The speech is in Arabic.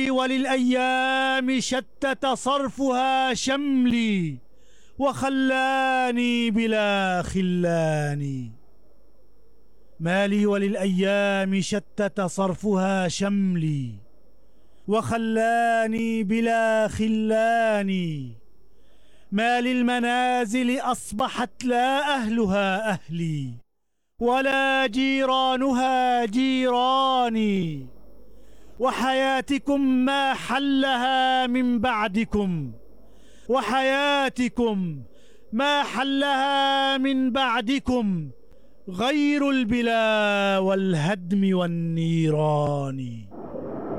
وللأيام شتت صرفها شملي وخلاني بلا خلاني. ما لي وللأيام شتت صرفها شملي وخلاني بلا خلاني. ما للمنازل أصبحت لا أهلها أهلي ولا جيرانها جيراني. وحياتكم ما حلها من بعدكم، وحياتكم ما حلها من بعدكم غير البلا والهدم والنيران.